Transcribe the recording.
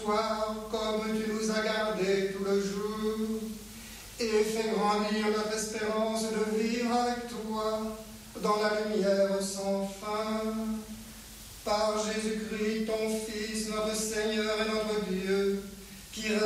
toi comme tu nous as gardés tout le jour, et fais grandir notre espérance de vivre avec toi dans la lumière sans fin. Par Jésus-Christ, ton Fils, notre Seigneur et notre Dieu, qui